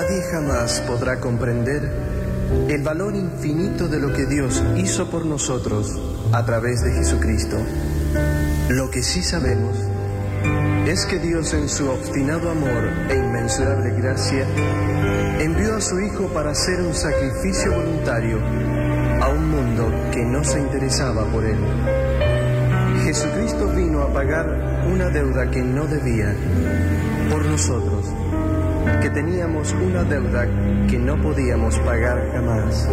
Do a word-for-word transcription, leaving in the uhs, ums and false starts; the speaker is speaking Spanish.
Nadie jamás podrá comprender el valor infinito de lo que Dios hizo por nosotros a través de Jesucristo. Lo que sí sabemos es que Dios, en su obstinado amor e inmensurable gracia, envió a su Hijo para hacer un sacrificio voluntario a un mundo que no se interesaba por él. Jesucristo vino a pagar una deuda que no debía por nosotros, que teníamos una deuda que no podíamos pagar jamás.